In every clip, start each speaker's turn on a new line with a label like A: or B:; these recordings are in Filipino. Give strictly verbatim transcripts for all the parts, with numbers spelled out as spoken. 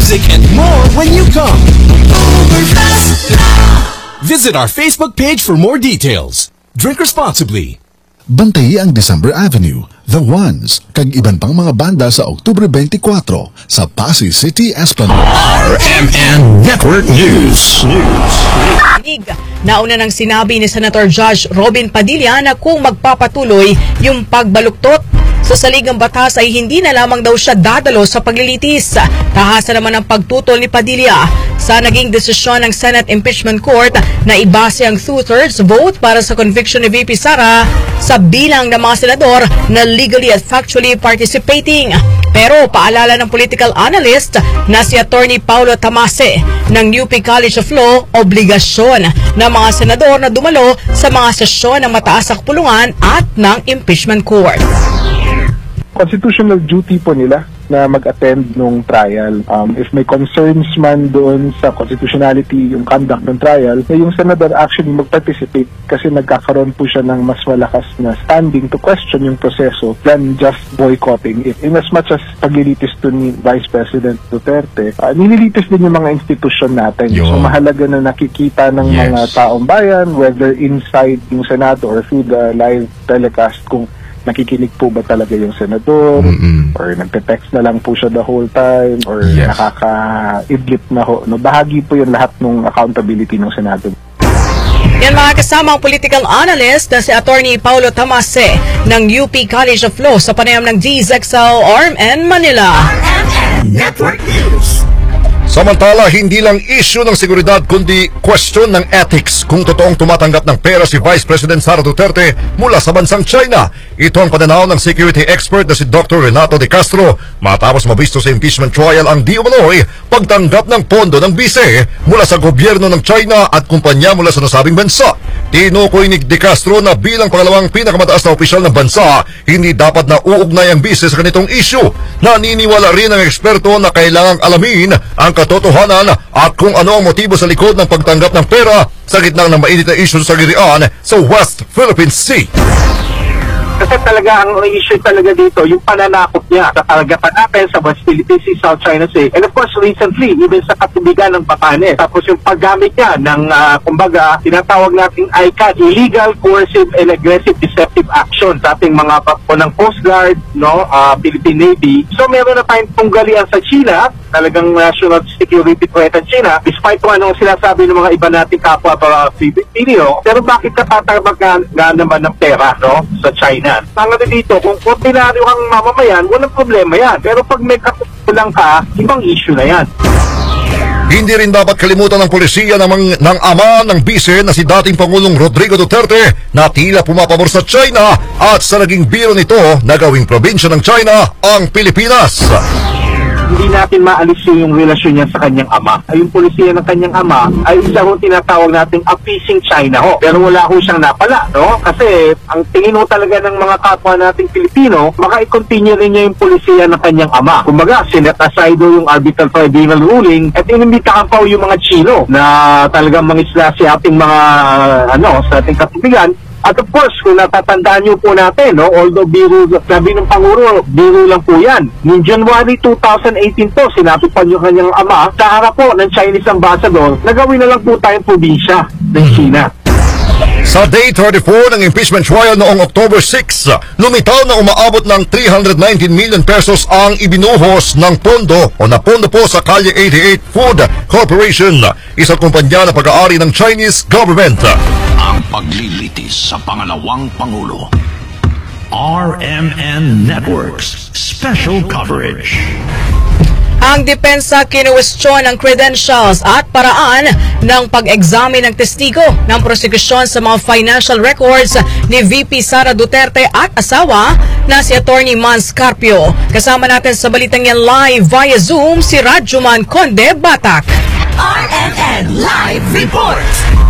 A: music, and more when you come. Overfast now! Visit our Facebook page for more details. Drink responsibly.
B: Bantayi ang December Avenue, The Ones, kag iban pang mga banda sa Oktubre twenty-four sa Pasay City, Esplanade.
A: R M N Network News. News.
C: Nauna nang sinabi ni Senator Judge Robin Padilla na kung magpapatuloy yung pagbaluktot sa saligang batas ay hindi na lamang daw siya dadalo sa paglilitis. Tahasa naman ang pagtutol ni Padilla sa naging desisyon ng Senate Impeachment Court na ibase ang two-thirds vote para sa conviction ni V P Sara sa bilang ng mga senador na legally at factually participating. Pero paalala ng political analyst na si Attorney Paulo Tamase ng U P College of Law, obligasyon ng mga senador na dumalo sa mga sesyon ng mataas na kapulungan at ng impeachment court.
D: Constitutional duty po nila na mag-attend nung trial. Um, if may concerns man doon sa constitutionality, yung conduct ng trial, na yung senador actually mag-participate kasi nagkakaroon po siya ng mas malakas na standing to question yung proseso than just boycotting it. In as much as paglilitis to ni Vice President Duterte, uh, nililitis din yung mga institusyon natin. Yo. So mahalaga na nakikita ng yes. mga taong bayan, whether inside yung Senado or through the live telecast, kung nakikinig po ba talaga yung senador, mm-hmm. or nagte-text na lang po siya the whole time, or yes. nakaka-idlip na ho. No, bahagi po yung lahat ng accountability ng Senado.
C: Yan mga kasamang political analyst na si Attorney Paulo Tamase ng U P College of Law sa panayam ng D Z X L R M N Manila. R M N Network News.
E: Samantala, hindi lang issue ng seguridad kundi question ng ethics kung totoong tumatanggap ng pera si Vice President Sara Duterte mula sa bansang China. Ito ang pananaw ng security expert na si Doctor Renato De Castro matapos mabisto sa impeachment trial ang di umano'y pagtanggap ng pondo ng bise mula sa gobyerno ng China at kumpanya mula sa nasabing bansa. Tinukoy ni De Castro na bilang pangalawang pinakamataas na opisyal ng bansa, hindi dapat na uugnay ang bise sa ganitong issue. Naniniwala rin ang eksperto na kailangang alamin ang katotohanan at kung ano ang motibo sa likod ng pagtanggap ng pera sa gitna ng mainit na issue sa Girian sa West Philippine Sea.
F: Kasi talaga ang issue talaga dito, yung pananakot niya sa karagatan natin sa West Philippine Sea, South China Sea, and of course recently, even sa katubigan ng Batanes. Tapos yung paggamit niya ng, uh, kumbaga, tinatawag nating I C A D, Illegal, Coercive, and Aggressive Deceptive Action sa ating mga po ng Coast Guard, no, uh, Philippine Navy. So meron na tayong tunggalian sa China, talagang national security threat ng China, despite kung anong sinasabi ng mga iba nating kapwa para Pilipino. Pero bakit katatarbag nga naman ng pera, no, sa China? Tanga dito, kung ordinaryo kang mamamayan, walang problema yan. Pero pag may katulang ka, ibang issue na yan.
E: Hindi rin dapat kalimutan ng polisiya ng, ng ama ng bise na si dating Pangulong Rodrigo Duterte na tila pumapabor sa China at sa naging biro nito na gawing probinsya ng China ang Pilipinas.
F: Hindi natin maalis yung relasyon niya sa kanyang ama. Yung polisiya ng kanyang ama ay isa hong tinatawag nating appeasing China ho. Pero wala ho siyang napala, no? Kasi ang tingin ho talaga ng mga kapwa nating Pilipino, baka i-continue rin niya yung polisiya ng kanyang ama. Kumbaga, sinet aside yung arbitral tribunal ruling at inimbitahan pa yung mga Chino na talagang mangisla sa ating mga, ano, sa ating katubigan. At of course, kung natatandaan nyo po natin, no, although biro, sabi ng Pangulo, biro lang po yan. Noong January two thousand eighteen po, sinabi pa nyo kanyang ama, sa harap po ng Chinese ambassador, nagawin na lang po tayong probinsya ng China.
E: Sa Day thirty-four ng impeachment trial noong October six, lumitaw na umaabot ng three hundred nineteen million pesos ang ibinuhos ng pondo o napondo po sa Calle eighty-eight Food Corporation, isang kumpanya na pag-aari ng Chinese government.
G: Ang paglilitis sa pangalawang Pangulo. R M N Networks Special Coverage.
C: Ang depensa kinuwestiyon ang credentials at paraan ng pag-examine ng testigo ng prosekusyon sa mga financial records ni V P Sara Duterte at asawa na si Attorney Mans Carpio. Kasama natin sa balitang yan live via Zoom si Radjuman Conde Batak.
A: R M N Live Report.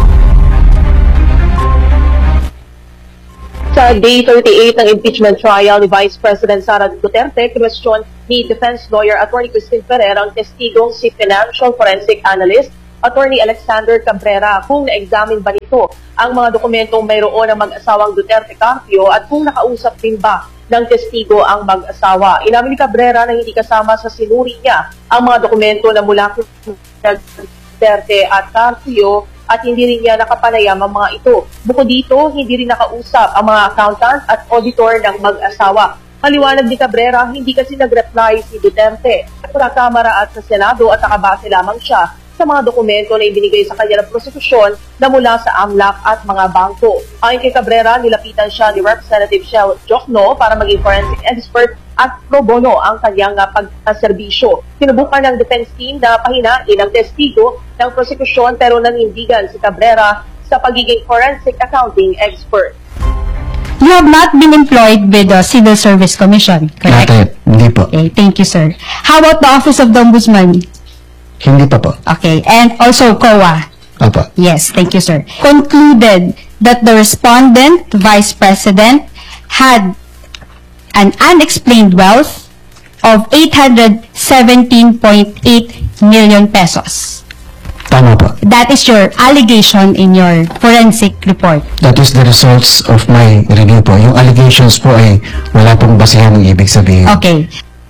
H: Sa Day thirty-eight ng impeachment trial ni Vice President Sara Duterte, kinwestiyon ni defense lawyer Attorney Christine Ferrer ang testigong si financial forensic analyst Attorney Alexander Cabrera kung na-examine ba nito ang mga dokumentong mayroon ng mag-asawang Duterte Carpio at kung nakausap din ba ng testigo ang mag-asawa. Inamin ni Cabrera na hindi kasama sa sinuri niya ang mga dokumento na mula kay Duterte at Carpio at hindi rin niya nakapanayam ang mga ito. Bukod dito, hindi rin nakausap ang mga accountant at auditor ng mag-asawa. Paliwanag ni Cabrera, hindi kasi nag-reply si Duterte sa Kamara at sa Senado at nakabase lamang siya sa mga dokumento na ibinigay sa kanya ng prosekusyon na mula sa AMLAC at mga bangko. Ayon kay Cabrera, nilapitan siya ni Representative Shell Jokno para maging forensic expert at pro bono ang kanyang pagkaserbisyo. Sinubukan ng defense team na pahinain ang testigo ng prosekusyon pero nanindigan si Cabrera sa pagiging forensic accounting expert.
I: You have not been employed with the Civil Service Commission, correct?
J: Not yet. Hindi po.
I: Okay, thank you, sir. How about the Office of the Ombudsman?
J: Hindi pa po.
I: Okay, and also C O A?
J: Opo.
I: Yes, thank you, sir. Concluded that the respondent, Vice President, had an unexplained wealth of eight hundred seventeen point eight million pesos.
J: Tama po.
I: That is your allegation in your forensic report.
J: That is the results of my review po. Yung allegations po ay wala pong basihan ng ibig sabihin.
I: Okay.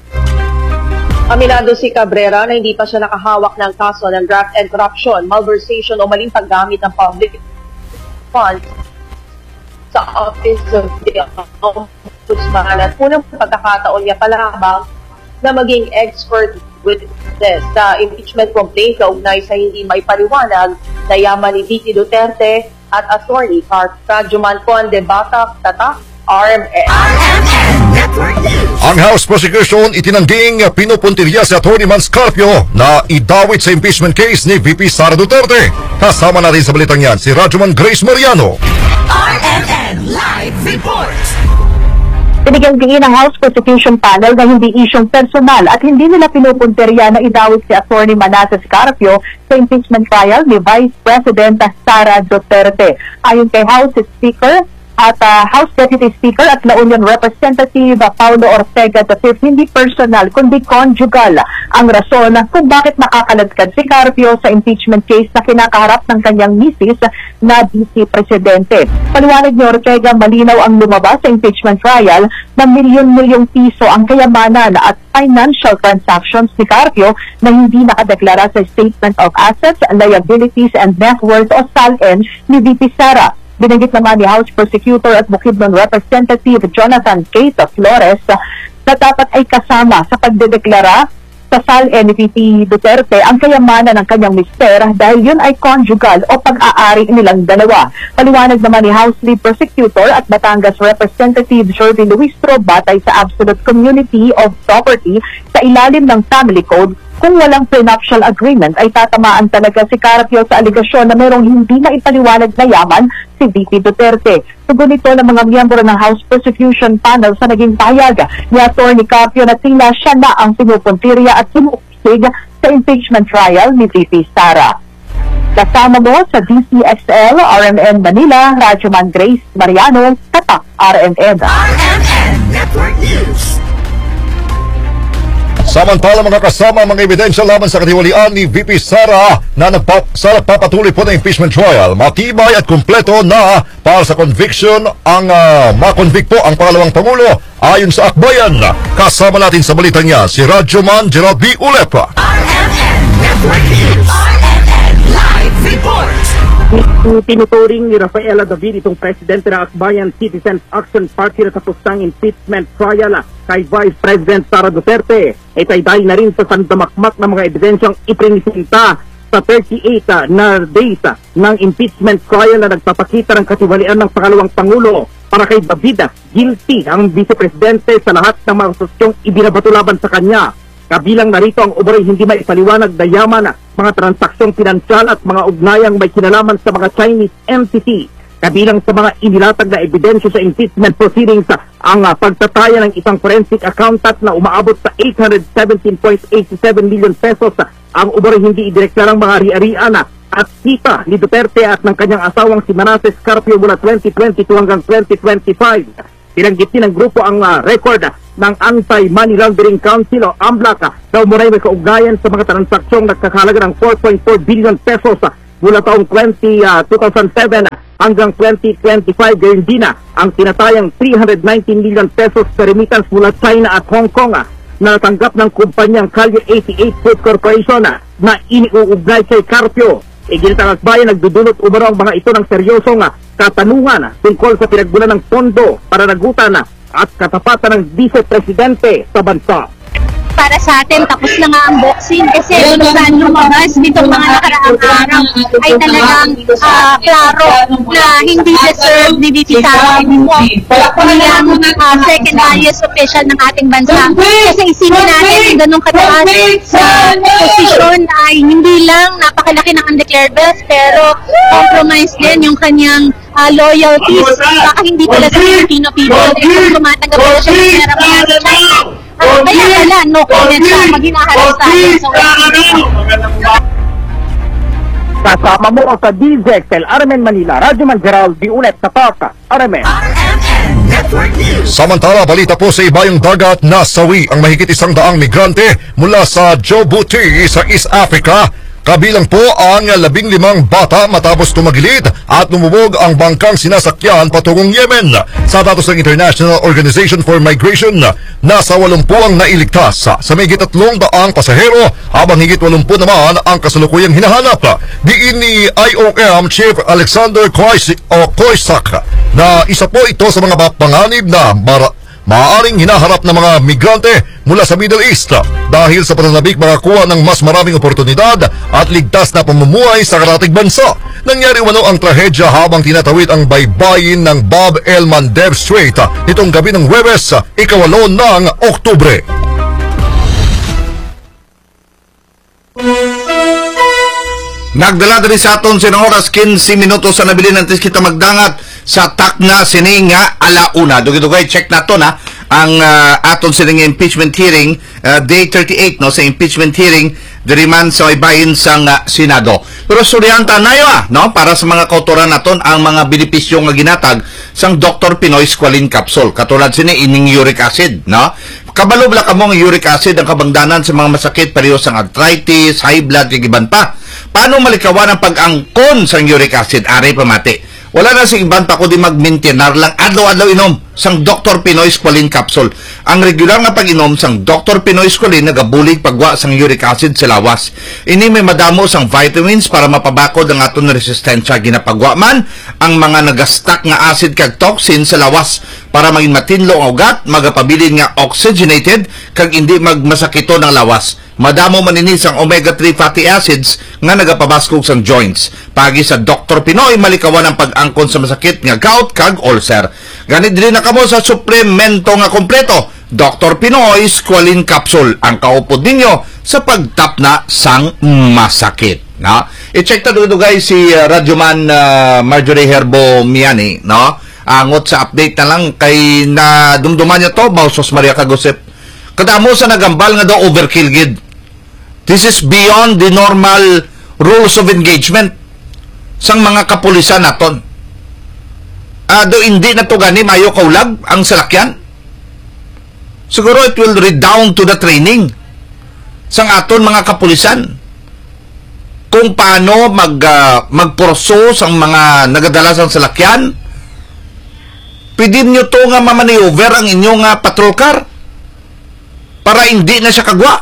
H: Aminado si Cabrera na hindi pa siya nakahawak ng kaso ng graft and corruption, malversation o maling paggamit ng public funds sa Office of the Ombudsman at unang pagkakataon niya palabang na maging expert witness sa impeachment complaint kaugnay sa hindi maipaliwanag na yaman ni V P Duterte at Attorney Carpio Conde Batak Tatak R M N.
G: R M N Network News.
E: Ang House Prosecution itinangging pinupuntirya si Attorney Mans Carpio na idawit sa impeachment case ni V P Sara Duterte. Kasama natin sa balitang yan si Rajuman Grace Mariano.
G: R M N Live Report.
K: Binigyang tingin ng House Prosecution Panel na hindi isyong personal at hindi nila pinupunterya na idawit si Attorney Manasseh Carpio sa impeachment trial ni Vice President Sara Duterte. Ayon kay House Speaker at uh, House Deputy Speaker at La Union Representative uh, Paulo Ortega the fifth, hindi personal kundi conjugal ang rason kung bakit nakakaladkad si Carpio sa impeachment case na kinakaharap ng kanyang misis na Vice Presidente. Paliwanag ni Ortega, malinaw ang lumabas sa impeachment trial na milyon-milyong piso ang kayamanan at financial transactions ni Carpio na hindi nakadeklara sa Statement of Assets, Liabilities and Net Worth o S A L N ni V P Sara. Binanggit naman ni House Prosecutor at Bukidnon Representative Jonathan Keita Flores na dapat ay kasama sa pagdedeklara sa S A L N ni V P Duterte ang kayamanan ng kanyang mister dahil yun ay conjugal o pag-aari nilang dalawa. Paliwanag naman ni House Lead Prosecutor at Batangas Representative Jordi Luistro batay sa Absolute Community of Property sa ilalim ng Family Code, kung walang prenuptial agreement ay tatamaan talaga si Carpio sa aligasyon na mayroong hindi na ipaliwanag na yaman si V P Duterte. Tugon ito ng mga miyembro ng House Prosecution Panel sa naging pahayag ni Attorney Carpio na tila siya na ang pinupuntirya at sumuusig sa impeachment trial ni V P Sara. Kasama mo sa D C X L, R M N Manila, Rajuman Grace Mariano, Tatak R M N.
G: R M N Network News.
E: Samantala mga kasama mga ebidensya laban sa katiwalian ni V P Sara na nagpap sa nagpapatuloy po ng impeachment trial. Matibay at kumpleto na para sa conviction ang uh, makonvict po ang pangalawang Pangulo ayon sa akbayan. Kasama natin sa balitang niya si Rajuman Gerald B. Ulepa.
G: R M N Network News. R M N Live Report.
F: Tinuturing ni Rafaela David itong presidente ng Akbayan Citizens Action Party na tapos ng impeachment trial kay Vice President Sara Duterte. Ito'y dahil na rin sa sandamakmak ng mga ebidensyang iprinisinta sa thirty-eight na days ng impeachment trial na nagpapakita ng katiwalian ng pangalawang Pangulo. Para kay David, guilty ang Vice Presidente sa lahat ng mga akusasyong ibinabato laban sa kanya. Kabilang narito ang uberoy hindi maipaliwanag na yaman, mga transaksyong pinansyal at mga ugnayang may kinalaman sa mga Chinese entity. Kabilang sa mga inilatag na ebidensya sa impeachment proceedings ang uh, pagtataya ng isang forensic accountant na umaabot sa eight hundred seventeen point eight seven million pesos. Ang uberoy hindi idineklarang mga ari-arian at kita ni Duterte at ng kanyang asawang si Manasseh Carpio mula twenty twenty-two hanggang twenty twenty-five. Tinanggit din ng grupo ang uh, record uh, ng Anti-Money Laundering Council o AMLAC uh, daw muray may kaugnayan sa mga transaksyong nagkakahalaga ng four point four billion pesos uh, mula taong twenty, uh, two thousand seven uh, hanggang twenty twenty-five. Gayon din uh, ang tinatayang three hundred nineteen million pesos sa remittance mula China at Hong Kong uh, na natanggap ng kumpanyang Calio eighty-eight Food Corporation uh, na iniuugnay kay Carpio. Iginitang bayan nagdudulot umano ang mga ito ng seryosong uh, katanungan uh, tungkol sa pinagbulan ng pondo para nagutan uh, at katapatan ng vice-presidente sa bansa.
L: Para sa atin, tapos na nga ang boxing kasi kung saan lumabas nitong mga nakaraang araw ay talagang uh, klaro na hindi deserve ni V P Sara anymore bilang uh, second highest official ng ating bansa. Kasi isipin natin yung ganung kataas sa posisyon ay hindi lang napakalaki ng undeclared wealth pero compromise din yung kanyang uh, loyalties. Baka hindi pala sa Filipino people kung tumatanggap pala siya ng pera maya sa China. Uh, kaya pala, no comment siya pag hinaharap sa atin. So,
F: kasama mo sa D Z X L Armen Manila, Radyo Man Gerald, di ulit sa Parka, Armen.
E: Samantala, balita po sa ibayong dagat na sawi ang mahigit isang daang migrante mula sa Djibouti sa East Africa. Kabilang po ang labing limang bata matapos tumagilid at lumubog ang bangkang sinasakyan patungong Yemen. Sa datos ng International Organization for Migration, nasa walumpu ang nailigtas sa may gitatlong daang pasahero habang higit walumpu naman ang kasalukuyang hinahanap. Diin ni I O M Chief Alexander Koisak na isa po ito sa mga panganib na mara maaaring hinaharap ng mga migrante mula sa Middle East dahil sa pananabik makakuha ng mas maraming oportunidad at ligtas na pamumuhay sa karatig bansa. Nangyari umano ang trahedya habang tinatawid ang baybayin ng Bab el Mandeb Strait nitong gabi ng Huwebes, ikawalo ng Oktubre.
M: Nagdala din sa aton sinong oras fifteen minutos sa nabilin nantis kita magdangat sa takna sining nga alauna. Dugay-dugay check nato na ang uh, aton sining impeachment hearing uh, day thirty-eight no sa impeachment hearing diri man sa ibahin sang uh, Senado. Pero suryanta nayo ah, no para sa mga kautoran naton ang mga benepisyo nga ginatag sang Doctor Pinoy Squalene Capsule. Katulad sini ining uric acid, no? Kabalo bala kamo ng uric acid ang kabangdanan sa mga masakit pareho sang arthritis, high blood, giban pa. Paano malikawan ang pag-angkon sa uric acid? Ari pamati. Wala na sing iban pa ko di mag-maintinar lang adlaw-adlaw inom sang Doctor Pinoy Squalene Capsule. Ang regular na pag-inom sang Doctor Pinoy Squalene nagabulig pagwa sang uric acid sa lawas. Ini may madamo sang vitamins para mapabakod ang aton resistensya ginapagwa man ang mga nagastak nga acid kag toxin sa lawas para maging matinlo ang ugat, magapabilin nga oxygenated kag hindi magmasakito ng lawas. Madamo maninis ang omega three fatty acids nga nagapabaskog sang joints. Pagi sa Doctor Pinoy malikawan ang pag-angkon sa masakit nga gout kag ulcer. Ganit din na kamo sa suplemento nga kompleto, Doctor Pinoy Squalene Capsule, ang kaupod ninyo sa pagtapna sang masakit. No? I-check ta dugay si uh, Radyoman uh, Marjorie Herbo Miani, no? Angot sa update na lang kay na dumduman niya to, Bausos Maria Kagosep. Kadamo sa nagambal nga daw overkill gid. This is beyond the normal rules of engagement sang mga kapulisan naton. Uh, do hindi na to gani mayo kaulag ang salakyan. Siguro it will redound to the training sang aton mga kapulisan kung paano mag uh, magporso sang mga nagadala sang salakyan. Pwede nyo to nga mamaneuver ang inyong uh, patrol car para hindi na siya kagwa.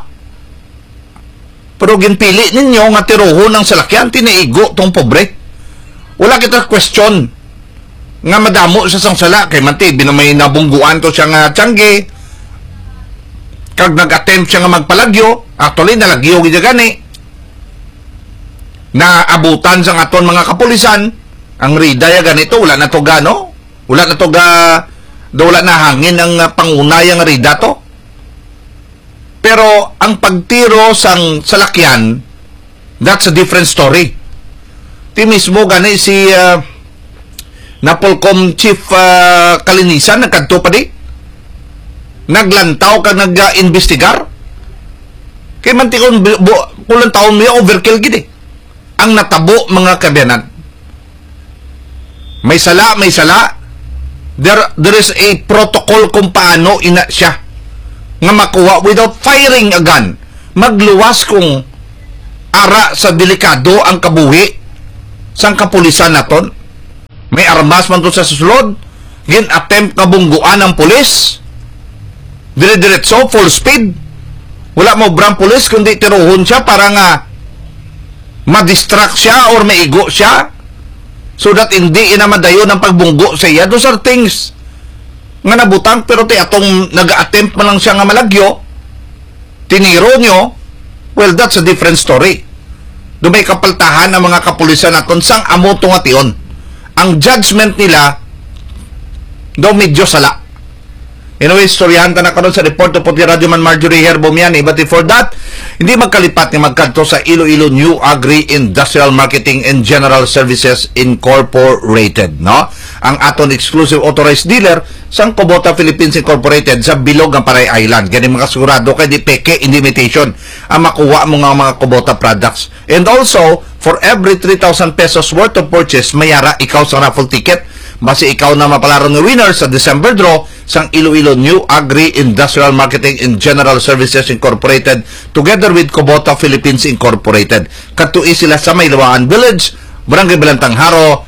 M: Pero ginpili ninyo nga tiruhon ng salakyan, tinaigo tong pobre. Wala kita question nga madamo siya sang sala kay manti binamay nabungguan to siya nga tiyangge kag nag-attempt siya nga magpalagyo. Actually nalagyo gid gani na abutan sang aton mga kapulisan ang rida ya ganito. Wala na to gano, wala na to ga wala na hangin ang uh, pangunayang rida to. Pero ang pagtiro sang salakyan, that's a different story. Ti mismo gani si uh, Napolcom Chief uh, Kalinisan nagkadto pa di. Naglantaw kag nag-investigar. Kay man ti kun kulang taon mo overkill gid eh. Ang natabo mga kabiyanan. May sala, may sala. there there is a protocol kung paano ina siya nga makuha without firing a gun. Magluwas kung ara sa delikado ang kabuhi sang kapulisan naton. May armas man to sa susulod, gin attempt na bungguan ng pulis, dire-diretso, full speed, wala mo brang pulis kundi tiruhon siya para nga ma-distract siya or maigo siya so that hindi inamadayo ng pagbunggo sa iya. Those are things nga nabutang, pero ti atong nag-attempt man lang siya nga malagyo, tiniro nyo, well, that's a different story. Dumay kapaltahan ng mga kapulisan naton sang amo tungation. Ang judgment nila daw medyo sala. Anyway, storyahan ta na karon sa report to Puti Radio Man Marjorie Herbo Miani. But before that, hindi magkalipat ni magkadto sa Iloilo New Agri Industrial Marketing and General Services Incorporated, no? Ang aton exclusive authorized dealer sang Kubota Philippines Incorporated sa bilog ng Paray Island. Gani mga sigurado kay di peke inimitation ang makuha mo nga mga Kubota products. And also, for every three thousand pesos worth of purchase, mayara ikaw sa raffle ticket. Basi ikaw na mapalaro ng winner sa December draw sang Iloilo New Agri Industrial Marketing and General Services Incorporated together with Kubota Philippines Incorporated. Katui sila sa Maylawangan Village, Barangay Balantang Haro,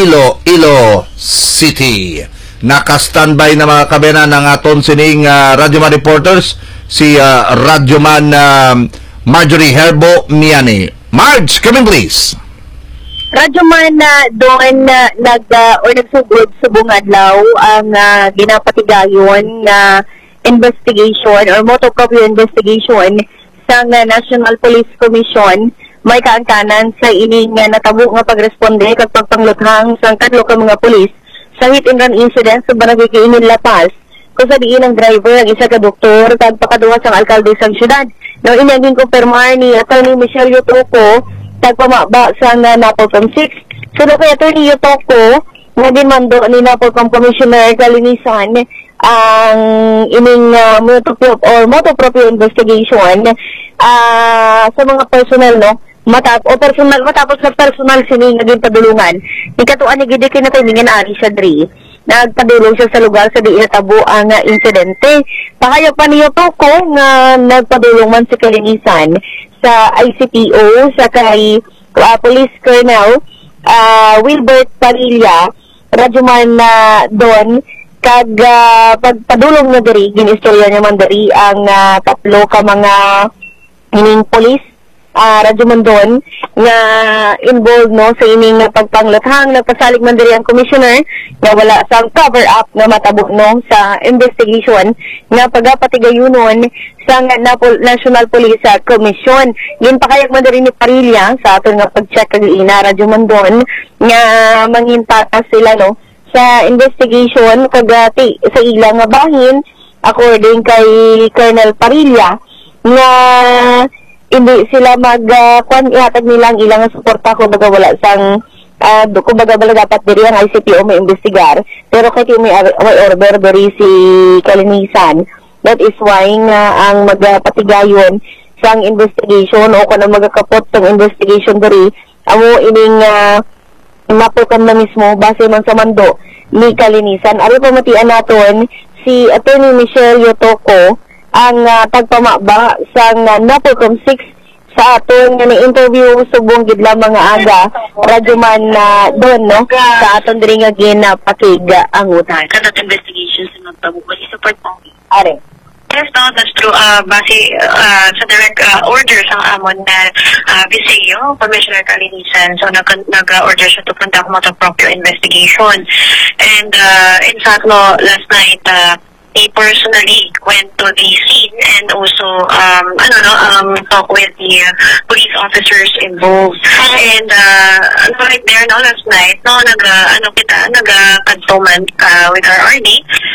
M: Iloilo City. Naka-standby na mga kabena ng aton sining uh, Radyoman reporters, si uh, Radyoman uh, Marjorie Herbo Miani. Marge, come in please.
N: Radyo man na uh, doon na uh, nag uh, or nagsugod subong adlaw ang uh, ginapatigayon na uh, investigation or motor proprio investigation sa uh, National Police Commission. May kaangkanan sa ining uh, natabo nga pagresponde kag pagpangluthang sa kadlo ka mga pulis sa hit and run incident sa Barangay Kainin, La Paz. Kung sa diin ang driver, ang isa ka doktor, kag pakaduha sang alkalde sang syudad. Now, inaging kumpirmar ni Atty. Michelle Yotoko tagpamaba sa uh, Napolcom six. So, na kay Atty. Yotoko, na dinmando ni Napolcom Commissioner Kalinisan ang ining uh, motopropyo or motopropyo investigation uh, sa mga personnel, no? Matap o personal, matapos na personal sining naging padulungan. Ikatuan ni Gidekin na timingan ari siya dri. Nagpadulong siya sa lugar sa di natabo ang uh, insidente. Pahayag pa niyo to ko nga nagpadulong man si Kalinisan sa I C P O sa kay uh, Police Colonel uh, Wilbert Parilla, radyoman na uh, doon kag uh, pagpadulong na diri ginistorya niya man diri ang uh, tatlo ka mga ining police uh, radyoman doon nga involved, no, sa ining uh, pagpanglathang. Nagpasalig man diri ang commissioner nga wala sang cover up nga matabo, no, sa investigation nga pagapatigayunon sa National Police Commission. Ginpakayag man diri ni Parilla sa aton nga pag-check kag ina radyoman doon nga mangintatas sila, no, sa investigation kagati sa ilang nga bahin according kay Colonel Parilla nga hindi sila mag uh, kwan ihatag nila ang ilang suporta kung baga wala sang uh, kung baga wala dapat diri ang I C P O may investigar, pero kay may, may order diri si Kalinisan. That is why nga ang magpatigayon sang investigation o kung magkakapot sang investigation diri amo ining uh, Napolcom na mismo base man sa mando ni Kalinisan. Ari pamatian naton si Atty. Michelle Yotoko ang uh, pagpamaba sa uh, Napolcom six sa aton nga ni-interview subong gid lamang mga aga radyoman na uh, doon, no, sa aton diri nga ginapakiga ang utang kanat investigations sa nagpabukas support mo are.
O: Yes, no, that's true. Uh, base uh, sa direct uh, order sa amon na uh, B C O, Commissioner Kalinisan, so nag-order siya to conduct motor-proprio investigation. And uh, in fact, no, last night, uh, he personally went to the scene and also um ano no um talk with the uh, police officers involved. And uh right there no last night no nag uh, ano kita nag uh, cantonment uh, with our R D.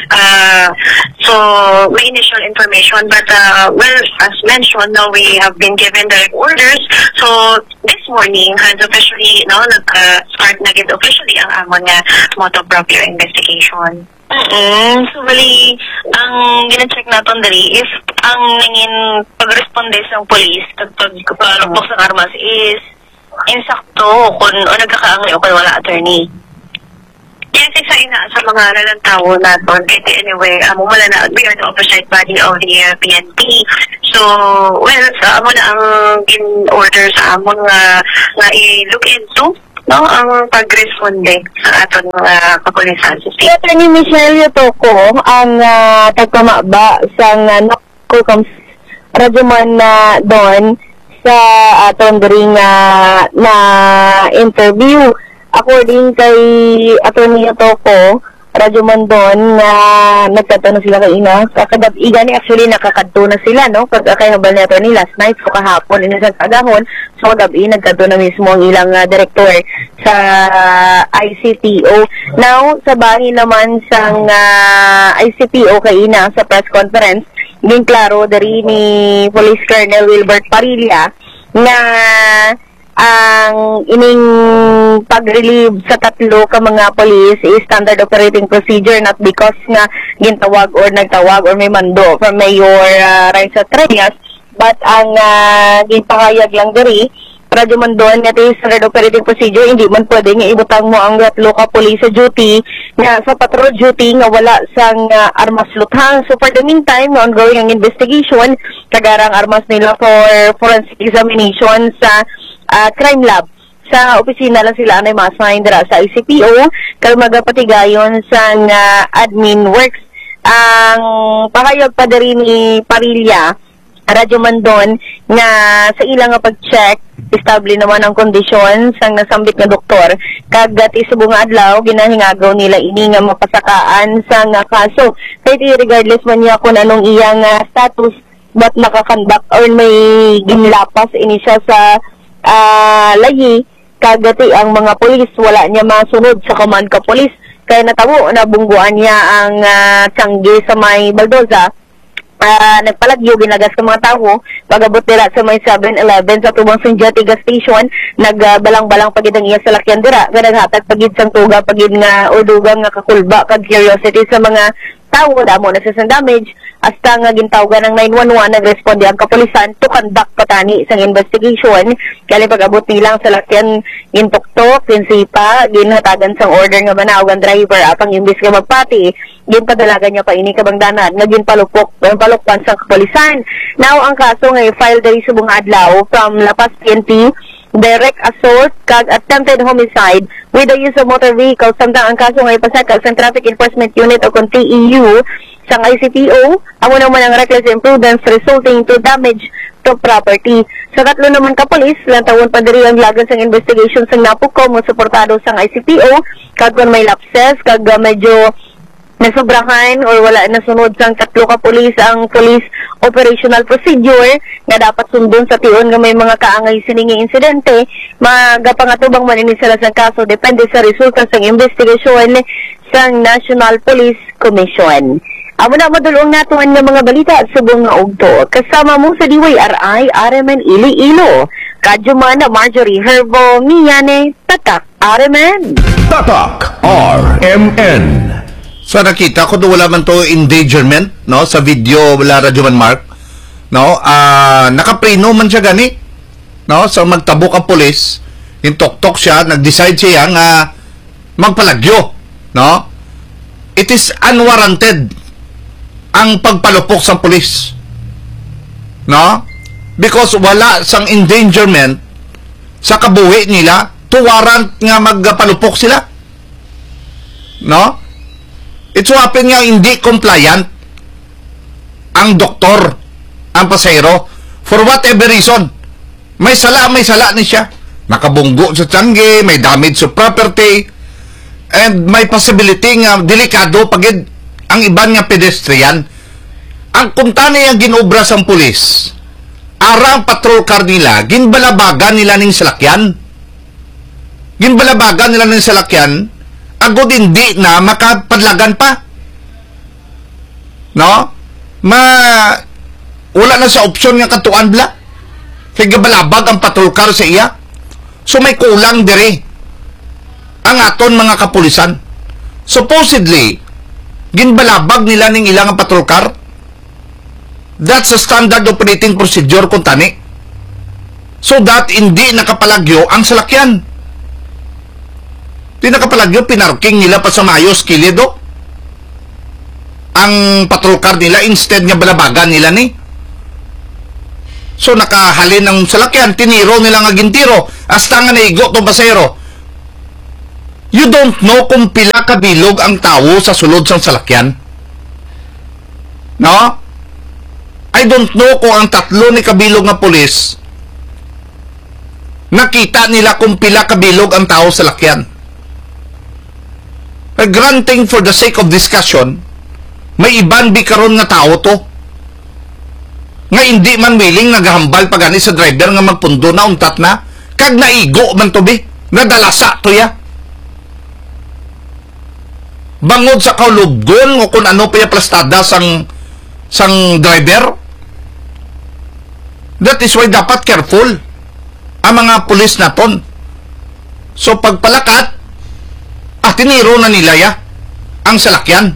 O: Uh so may initial information, but uh well, as mentioned, no, we have been given direct orders. So this morning has officially no nag uh, start na gid officially ang amon nga motor proprio investigation.
N: Mm-hmm. So, bali, ang gina-check natin dali, if ang nangin pag-responde sa police kapag kapalupok sa armas is insakto kung o nagkakaangay o kung wala attorney.
O: Yes, isa ina sa mga lalantawo naton. Anyway, amo um, na we are the oversight body of the uh, P N P. So, well, sa amo na ang in-order sa among uh, nga i-look into no ang pag-responde sa aton mga uh, kapulisan.
N: Si Attorney Michelle Yotoko ang uh, tagpamaba sa uh, Nakukams Rajuman na uh, doon sa aton ring uh, na interview. According kay Attorney Yotoko, Radyo Mandon, na uh, nagkadto na sila kay ina. Kakadab-iga ni actually nakakadto na sila, no? Pagkakahabal na Attorney last night, so kahapon, inisang kagahon, so kagabi, nagkadto na mismo ang ilang uh, director sa uh, I C P O. Now, sa bahay naman sang uh, I C P O kay ina sa press conference, din klaro dari ni Police Colonel Wilbert Parilla na ang ining pag-relieve sa tatlo ka mga police is standard operating procedure, not because nga gintawag or nagtawag or may mando from Mayor uh, Raisa Trias, but ang uh, ginpahayag lang diri Radyo Mandon nga ito standard operating procedure, hindi man pwede nga ibutang mo ang tatlo ka police sa duty nga sa patrol duty nga wala sang uh, armas luthang. So for the meantime, ongoing ang investigation kagarang armas nila for forensic examination sa uh, crime lab. Sa opisina lang sila na ma-assign dira sa I C P O kag magapatigayon sa uh, admin works. Ang pahayag pa diri ni Parilla Radyo Mandon nga sa ilang nga pag-check establish naman ang kondisyon sang nasambit nga doktor kag gati sa bunga adlaw ginahingagaw nila ini nga mapasakaan sa nga kaso kay regardless man niya kung anong iyang uh, status but nakakandak or may ginlapas ini siya sa uh, layi kagati ang mga polis wala niya masunod sa command ka polis kaya natabo na bungguan niya ang uh, tiyanggi sa may Baldoza. Uh, nagpalagyo, ginagas ka mga tao, pagabot nila sa may seven eleven sa tubang Sunjati gas station, nagbalang-balang uh, pagid ang iya sa lakyan dira, naghatag pagid sang tuga, pagid nga o dugang nga kakulba, kag curiosity sa mga tao, damo na sa damage, hasta nga gintawgan ng nine one one, nagresponde ang kapulisan to conduct patani sang investigation, kaya pag-abot nilang sa lakyan, gintuktok, ginsipa, ginhatagan sang order nga manawagan driver, apang imbis ka magpati, ginpadalagan niya pa ini kabangdanan, nga ginpalupok, palukpan sang kapulisan. Now, ang kaso nga i-file dahil sa bunga adlaw from Lapas P N P, direct assault kag attempted homicide with the use of motor vehicle. Samtang ang kaso nga ipasaka sa Traffic Enforcement Unit o kung T E U sang I C P O, amo naman ang reckless imprudence resulting to damage to property. Sa tatlo naman ka polis, lantawon pa diri ang lagan sang investigation sang napukom mo suportado sang I C P O kag kung may lapses kag uh, medyo nasobrahan or wala nasunod sang tatlo ka pulis ang police operational procedure nga dapat sundon sa tion nga may mga kaangay siningi insidente, magapangatubang manini sila sa kaso depende sa resulta sang investigasyon sang National Police Commission. Amo na madulong natuan nga mga balita sa buong nga ugto. Kasama mo sa D Y R I, R M N Iloilo. Kadyo man na Marjorie Herbo, Miyane, Tatak, R M N.
A: Tatak, R M N.
M: So nakita ko do wala man to endangerment no sa video wala radyo man Mark no ah uh, nakapreno man siya gani no sa so, magtabok ang pulis yung tok-tok siya nag-decide siya nga magpalagyo no it is unwarranted ang pagpalupok sa pulis no because wala sang endangerment sa kabuhi nila to warrant nga magpalupok sila no. It so happen nga hindi compliant ang doktor, ang pasahero, for whatever reason. May sala, may sala ni siya. Nakabunggo sa tiyangge, may damage sa property, and may possibility nga delikado pagid ang iban nga pedestrian. Ang kuntani ang ginobra sang pulis, arang patrol car nila, ginbalabagan nila ning salakyan. Ginbalabagan nila ning salakyan, agod hindi na makapadlagan pa. No? Ma wala na sa opsyon nga katuan bla. Kaya balabag ang patrol car sa iya. So may kulang diri ang aton mga kapulisan. Supposedly, ginbalabag nila ning ilang patrol car. That's a standard operating procedure kung tani. So that hindi nakapalagyo ang salakyan. Di nakapalagyo, pinarking nila pa sa mayos kilido. Ang patrol car nila, instead nga balabagan nila ni. So nakahalin ng salakyan, tiniro nila nga gintiro, hasta nga naigo itong pasero. You don't know kung pila kabilog ang tao sa sulod sang salakyan. No? I don't know kung ang tatlo ni kabilog nga pulis nakita nila kung pila kabilog ang tao sa lakyan. Granting for the sake of discussion, may iban bikaron nga tao to nga hindi man willing naghambal pagani sa driver nga magpundo na untat na kag naigo man to bi nadalasa to ya bangod sa kaulubgon o kung ano pa ya plastada sang sang driver. That is why dapat careful ang mga pulis naton. So pagpalakat ah tiniro na nila ya ang salakyan.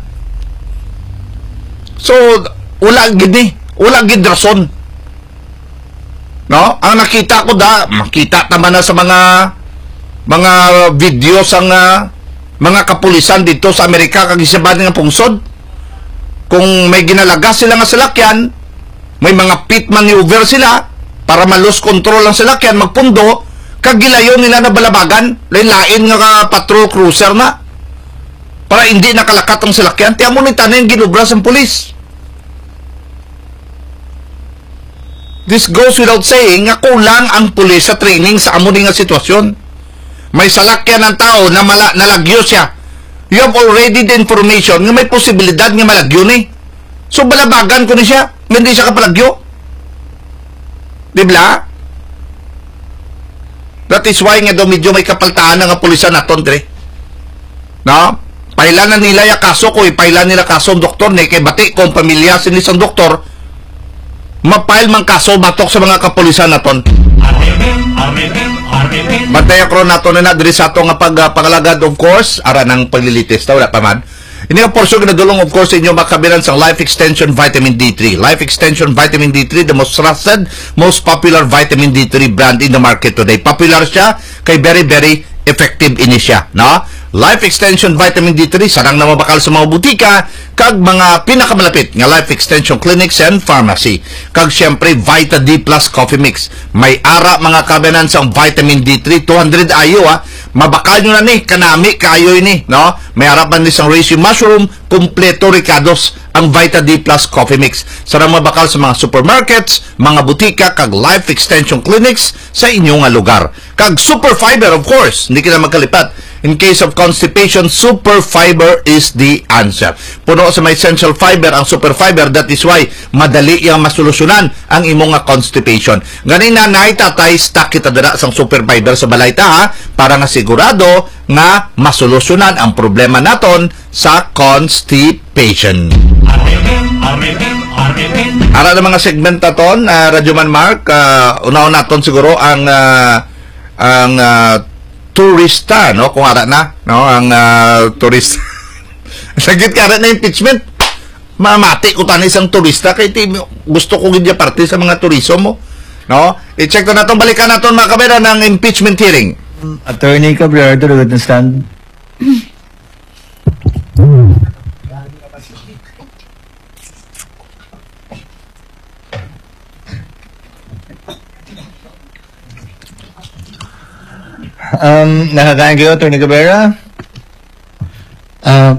M: So wala gid ni wala gid rason. No? Ang nakita ko da makita tama na sa mga mga video sang uh, mga kapulisan dito sa Amerika kag isabad nga pungsod. Kung may ginalaga sila nga salakyan, may mga pit maneuver sila para ma-lose control ang salakyan, magpundo, kag gilayo nila na balabagan, lain-lain nga ka patrol cruiser na para hindi nakalakat ang salakyan. Tiyan mo nita na yung ginubras ang pulis. This goes without saying nga kulang ang pulis sa training sa amuni nga sitwasyon. May salakyan ng tao na mala, nalagyo siya. You have already the information nga may posibilidad nga malagyo ni. So balabagan ko ni siya, hindi siya kapalagyo. Dibla? That is why nga daw medyo may kapaltaan nga pulisan naton dre. No? Pailan na nila ya kaso ko, ipailan nila kaso ang doktor ni kay bati kung pamilya sin isang doktor. Mapail man kaso matok sa mga kapulisan naton. Bataya kro nato na na diri sa ato nga pag uh, pangalagad of course ara ng paglilitis ta wala pa man. Ini nga portion ginadulong of course inyo makabilan sa Life Extension Vitamin D three. Life Extension Vitamin D three, the most trusted, most popular vitamin D three brand in the market today. Popular siya kay very very effective ini siya, no? Life Extension Vitamin D three sarang na mabakal sa mga butika kag mga pinakamalapit nga Life Extension Clinics and Pharmacy. Kag syempre Vita D Plus Coffee Mix. May ara mga kabanan sa vitamin D three two hundred I U ah. Mabakal nyo na ni kanami kayo ini, no? May harapan ni sang Reishi Mushroom, kompleto ricados ang Vita D Plus Coffee Mix. Sarang mabakal sa mga supermarkets, mga butika kag Life Extension Clinics sa inyong lugar. Kag Super Fiber of course, hindi kita magkalipat. In case of constipation, Super Fiber is the answer. Puno sa may essential fiber ang Super Fiber. That is why madali yung masolusyonan ang imong nga constipation. Ganin na naitatay stock kita dira sang Super Fiber sa balay ta ha, para nga sigurado nga masolusyonan ang problema naton sa constipation. Ara na mga segment naton, uh, Radyo Man Mark, uh, unaon naton siguro ang uh, ang uh, turista, no? Kung ara na, no? Ang uh, turista. Sagit ka ara na impeachment. Mamati ko tani isang turista kay ti gusto ko gid parte sa mga turiso mo, no? I-check to naton, balikan naton mga kamera ng impeachment hearing.
P: Attorney Cabrera, to the witness stand. Um, nakakain kayo, Attorney Cabrera?
J: Uh,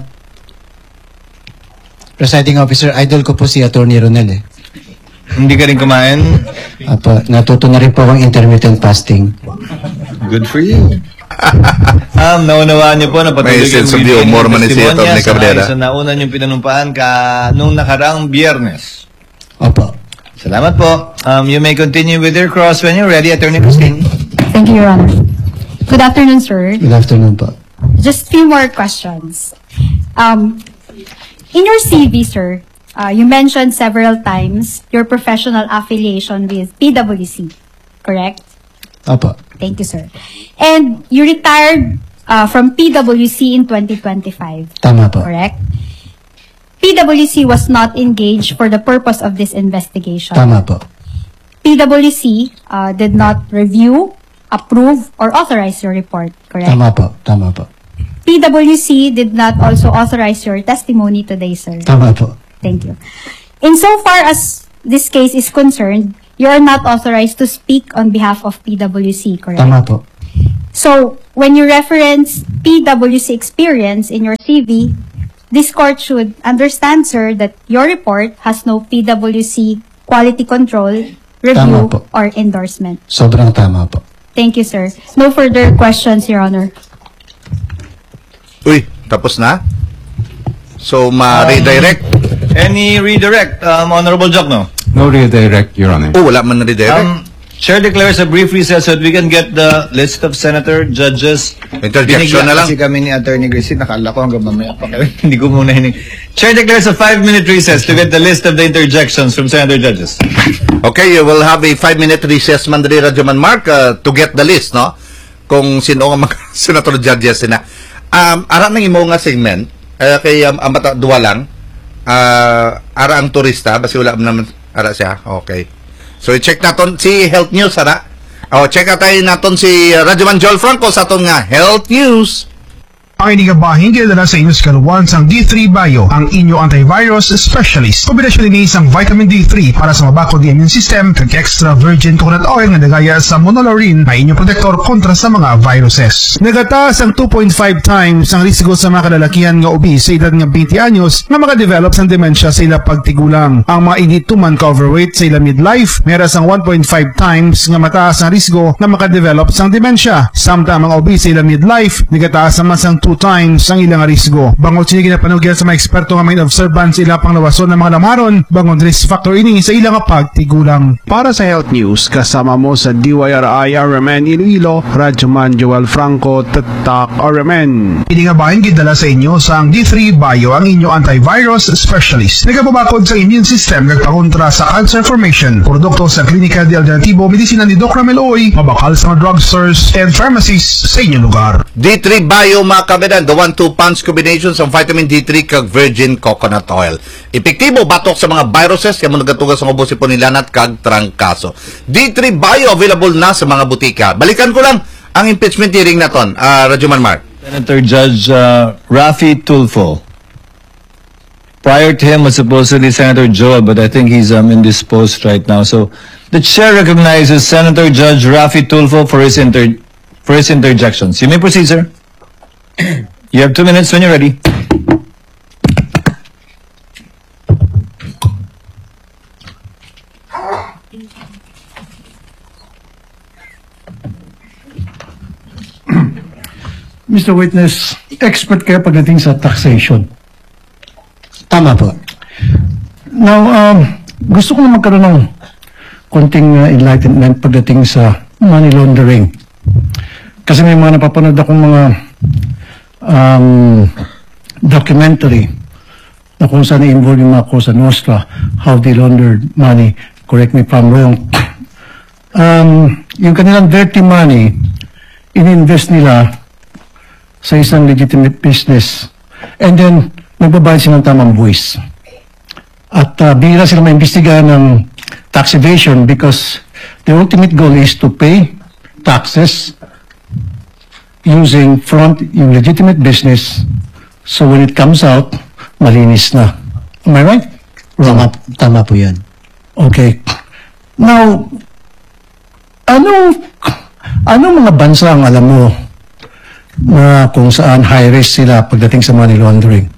J: Presiding Officer, idol ko po si Attorney Ronel eh.
P: Hindi ka rin kumain?
J: Apo, natuto na rin po ang intermittent fasting.
P: Good for you. um, naunawaan niyo po na patuloy
M: yung video humor man si Attorney Cabrera.
P: Sa nauna niyong pinanumpahan ka nung nakaraang biyernes.
J: Opo.
P: Salamat po. Um, you may continue with your cross when you're ready, Attorney Christine.
I: Thank you, Your Honor. Good afternoon, sir.
J: Good afternoon po.
I: Just few more questions. Um, in your C V, sir, uh, you mentioned several times your professional affiliation with P W C, correct?
J: Opo.
I: Thank you, sir. And you retired uh, from P W C in twenty twenty-five.
J: Tama po.
I: Correct? P W C was not engaged for the purpose of this investigation.
J: Tama po.
I: P W C uh, did not review, approve, or authorize your report, correct?
J: Tama po. Tama po.
I: P W C did not also authorize your testimony today, sir.
J: Tama po.
I: Thank you. Insofar as this case is concerned, you are not authorized to speak on behalf of P W C, correct?
J: Tama po.
I: So, when you reference P W C experience in your C V, this court should understand, sir, that your report has no P W C quality control, review,
J: Tama po.
I: or endorsement.
J: Sobrang tama po.
I: Thank you, sir. No further questions, Your Honor.
M: Uy, tapos na? So, ma-redirect?
P: Um, any redirect, um, Honorable Jokno?
Q: No redirect, Your Honor.
M: Oh, wala man na redirect?
P: Um, Chair declares a brief recess so that we can get the list of senator, judges.
M: Interjection na lang.
P: Kasi kami ni Attorney Gracie, nakala ko hanggang mamaya pa kami. Hindi ko muna hining. Chair declares a five-minute recess to get the list of the interjections from senator judges.
M: Okay, you will have a five-minute recess, Mandali Radyoman Mark, uh, to get the list, no? Kung sino ang mga senator judges na. Um, ara nang imo nga segment, uh, kay um, amata duwa lang, uh, ara ang turista, basi wala naman ara siya. Okay. So, i-check natin si Health News, ara. O, check natin natin si Radyoman Joel Franco sa aton nga Health News.
R: Ang inigabahin ginadala sa inyong kaluwan sang D three Bio, ang inyo antivirus specialist. Kombinasyon ni isang vitamin D three para sa mabakod ng immune system kag extra virgin coconut oil nga nagaya sa monolaurin na inyong protektor kontra sa mga viruses. Nagataas ang two point five times ang risiko sa mga kalalakihan nga obese sa edad nga twenty anyos nga makadevelop sang dementia sa ila pagtigulang. Ang mga inituman ka overweight sa ila midlife, meras ang one point five times nga mataas ang risiko nga makadevelop sang dementia. Samtang mga obese sa ila midlife, nagataas naman sang two times ang ilang risiko. Bangod sini ginapanugyan sa mga eksperto nga may observance ila pang lawason ng mga lamaron, bangod risk factor ini sa ilang pagtigulang. Para sa Health News, kasama mo sa D Y R I R M N Iloilo, Radyoman Joel Franco, Tatak R M N. Iningabahin gidala sa inyo sa ang D three Bio, ang inyo antivirus specialist. Nagababakod sa immune system nagpakontra sa cancer formation. Produkto sa Klinika de Alternativo Medisina ni Doc Ramel Oy, mabakal sa mga drugstores and pharmacies sa inyong lugar.
M: D three Bio, mga kabedan, the one two punch combination sa vitamin D three kag virgin coconut oil. Epektibo batok sa mga viruses kaya mo nagatugas sa ubo sipon nilanat kag trangkaso. D three Bio available na sa mga butika. Balikan ko lang ang impeachment hearing naton, uh, Radyoman Mark.
P: Senator Judge uh, Rafi Tulfo. Prior to him was supposedly Senator Joel, but I think he's um, indisposed right now. So the chair recognizes Senator Judge Rafi Tulfo for his inter for his interjections. You may proceed, sir. You have two minutes when you're ready.
S: Mister Witness, expert kayo pagdating sa taxation.
J: Tama po.
S: Now, um, gusto ko na magkaroon ng konting uh, enlightenment pagdating sa money laundering. Kasi may mga napapanood akong mga um, documentary na kung saan i-involve yung mga Cosa Nostra, how they laundered money. Correct me if I'm wrong. Um, yung kanilang dirty money, in-invest nila sa isang legitimate business. And then, nagbabayad silang tamang buwis. At uh, bihira sila maimbestigahan ng tax evasion because the ultimate goal is to pay taxes using front yung legitimate business, so when it comes out, malinis na. Am I right?
J: Tama, tama po yan.
S: Okay. Now, ano, ano mga bansa ang alam mo na kung saan high risk sila pagdating sa money laundering?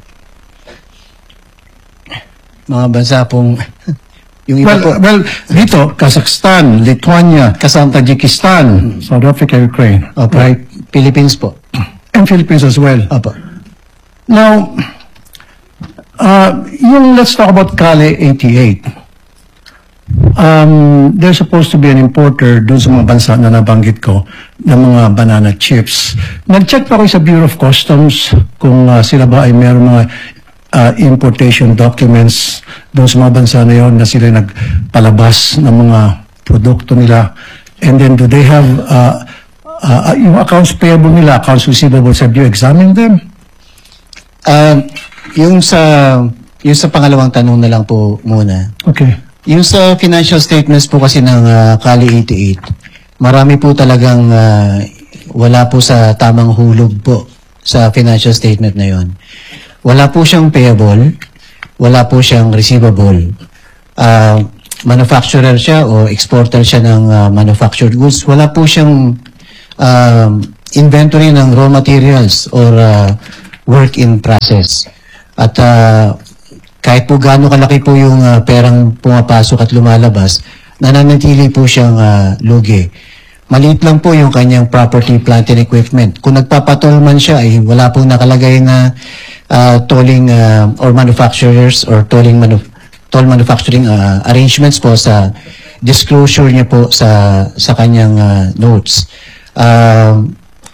J: Mga bansa pong yung
S: well,
J: iba po.
S: Well, dito, Kazakhstan, Lithuania, kasama Tajikistan, South Africa, Ukraine.
J: Opo.
S: Right?
J: Philippines po.
S: And Philippines as well.
J: Opo.
S: Now, uh, yung let's talk about Cali eighty-eight. Um, there's supposed to be an importer dun sa mga bansa na nabanggit ko ng mga banana chips. Nag-check pa ako sa Bureau of Customs kung uh, sila ba ay meron mga uh, importation documents dun sa mga bansa na yon na sila nagpalabas ng mga produkto nila. And then do they have uh, uh, yung accounts payable nila, accounts receivable, have you examined them?
J: Uh, yung sa yung sa pangalawang tanong na lang po muna.
S: Okay.
J: Yung sa financial statements po kasi ng uh, Cali eighty-eight, marami po talagang uh, wala po sa tamang hulog po sa financial statement na yon. Wala po siyang payable, wala po siyang receivable. Uh, manufacturer siya o exporter siya ng uh, manufactured goods. Wala po siyang uh, inventory ng raw materials or uh, work in process. At uh, kahit po gaano kalaki po yung uh, perang pumapasok at lumalabas, nananatili po siyang uh, lugi. Maliit lang po yung kanyang property, plant, and equipment. Kung nagpapatol man siya, ay wala pong nakalagay na uh, tolling uh, or manufacturers or tolling manu toll manufacturing uh, arrangements po sa disclosure niya po sa sa kanyang uh, notes. Uh,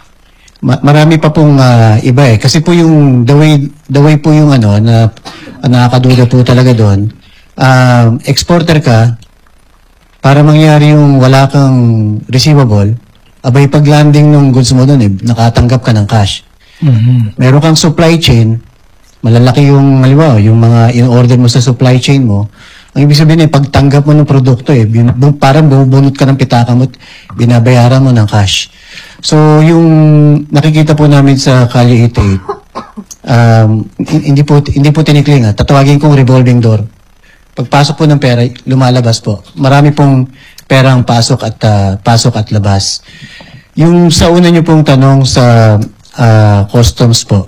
J: ma marami pa pong uh, iba eh. Kasi po yung the way, the way po yung ano, na nakakaduda po talaga doon, uh, exporter ka, para mangyari yung wala kang receivable, abay pag landing ng goods mo doon eh, nakatanggap ka ng cash. Mm-hmm. Meron kang supply chain, malalaki yung, halimbawa, yung mga in-order mo sa supply chain mo, ang ibig sabihin eh, pagtanggap mo ng produkto eh, bin, parang bubunot ka ng pitaka mo, binabayaran mo ng cash. So, yung nakikita po namin sa Kali eighty-eight, um, hindi po, hindi po tinikling ha, tatawagin kong revolving door. Pagpasok po ng pera, lumalabas po. Marami pong perang pasok at uh, pasok at labas. Yung sa una niyo pong tanong sa uh, customs po,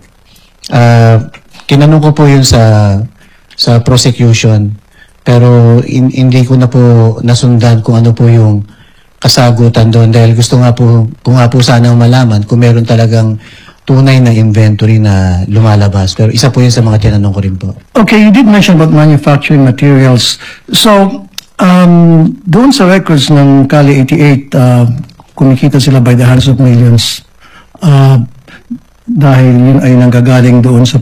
J: uh, tinanong ko po yun sa sa prosecution, pero in, hindi ko na po nasundan kung ano po yung kasagutan doon dahil gusto nga po, kung nga po sanang malaman kung meron talagang tunay na inventory na lumalabas. Pero isa po yun sa mga tinanong ko rin po.
S: Okay, you did mention about manufacturing materials. So, um, doon sa records ng Kali eighty-eight, uh, kumikita sila by the hundreds of millions. Uh, dahil yun ay nanggagaling doon sa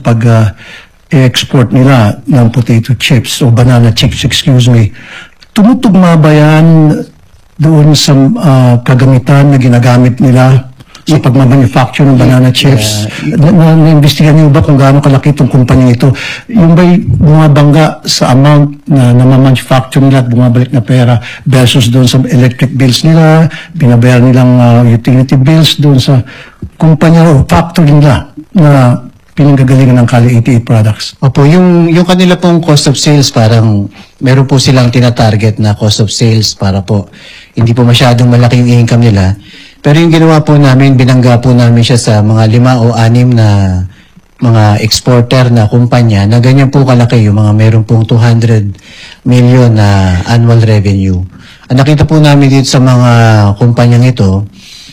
S: pag-export uh, nila ng potato chips o banana chips, excuse me. Tumutugma ba yan doon sa uh, kagamitan na ginagamit nila sa pag-manufacture ng banana chips? Yeah. Na-investigan niyo ba kung gaano kalaki itong kumpanya ito? Yung ba'y bumabangga sa amount na namamanufacture nila at bumabalik na pera versus doon sa electric bills nila, binabayar nilang uh, utility bills doon sa kumpanya o factory nila na pinanggagalingan ng Kali eighty-eight products?
J: Opo, yung, yung kanila pong cost of sales, parang meron po silang tinatarget na cost of sales para po hindi po masyadong malaki yung income nila. Pero yung ginawa po namin, binangga po namin siya sa mga lima o anim na mga exporter na kumpanya na ganyan po kalaki, yung mga meron pong two hundred million na annual revenue. Ang nakita po namin dito sa mga kumpanyang ito,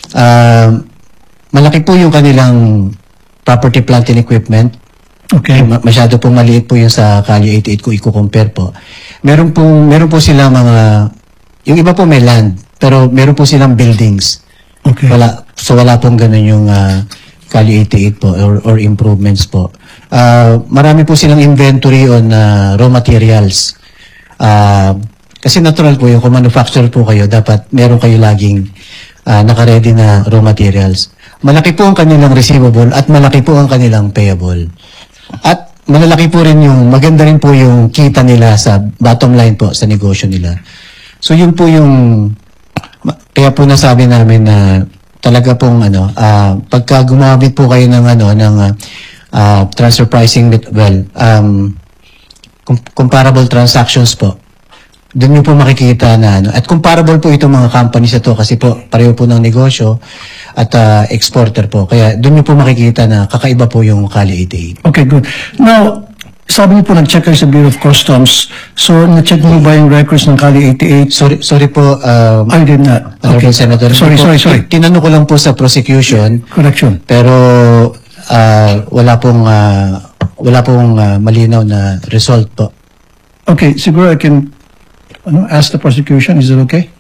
J: uh, malaki po yung kanilang property, plant, and equipment.
S: Okay.
J: Masyado po maliit po yung sa Kali eighty-eight kung i-compare po. Meron po, meron po sila mga, yung iba po may land, pero meron po silang buildings.
S: Okay.
J: Wala, so wala pong ganun yung uh, Kali eighty-eight po or, or improvements po. Uh, marami po silang inventory on uh, raw materials. Uh, kasi natural po yung kung manufacturer po kayo, dapat meron kayo laging uh, naka-ready na raw materials. Malaki po ang kanilang receivable at malaki po ang kanilang payable. At malalaki po rin yung, maganda rin po yung kita nila sa bottom line po sa negosyo nila. So yun po yung, kaya po nasabi namin na talaga pong ano, uh, pagka gumamit po kayo ng ano, ng uh, uh, transfer pricing, well, um, comparable transactions po, doon nyo po makikita na ano, at comparable po itong mga companies ito kasi po pareho po ng negosyo at uh, exporter po. Kaya doon nyo po makikita na kakaiba po yung Kali eighty-eight.
S: Okay, good. Now, sabi niyo po nag-check kayo sa Bureau of Customs. So, na-check niyo ba yung records ng Kali eighty-eight?
J: Sorry, sorry po. Um,
S: I did not. Okay.
J: Senator.
S: Sorry,
J: po,
S: sorry, sorry.
J: Tinanong ko lang po sa prosecution.
S: Correction.
J: Pero uh, wala pong uh, wala pong uh, malinaw na result po.
S: Okay, siguro I can ano, ask the prosecution. Is it okay?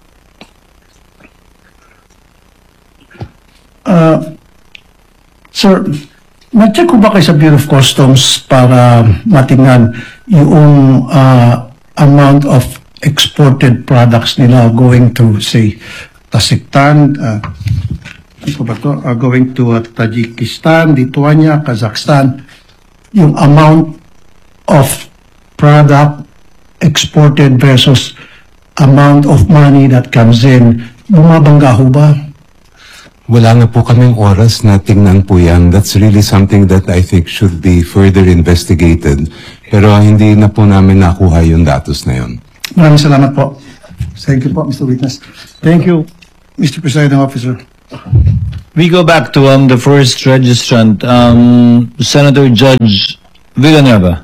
S: Uh, sir, nag-check ko ba kayo sa Bureau of Customs para matingnan yung uh, amount of exported products nila going to, say, Tasiktan, uh, ano ba to? Uh, going to uh, Tajikistan, Lithuania, Kazakhstan, yung amount of product exported versus amount of money that comes in, bumabangga ho ba?
Q: Wala nga po kaming oras na tingnan po yan. That's really something that I think should be further investigated. Pero hindi na po namin nakuha yung datos na yun.
S: Maraming salamat po. Thank you po, Mister Witness. Thank you, Mister Presiding Officer.
P: We go back to um, the first registrant, um, Senator Judge Villanueva.